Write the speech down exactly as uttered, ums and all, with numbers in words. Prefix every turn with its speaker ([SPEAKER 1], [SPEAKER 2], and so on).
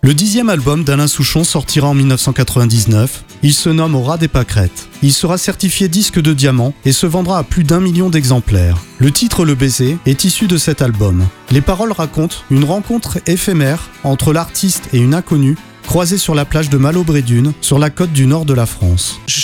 [SPEAKER 1] Le dixième album d'Alain Souchon sortira en dix-neuf cent quatre-vingt-dix-neuf. Il se nomme Au ras des pâquerettes. Il sera certifié disque de diamant et se vendra à plus d'un million d'exemplaires. Le titre Le baiser est issu de cet album. Les paroles racontent une rencontre éphémère entre l'artiste et une inconnue croisée sur la plage de Malo-Brédune, sur la côte du nord de la France.
[SPEAKER 2] Je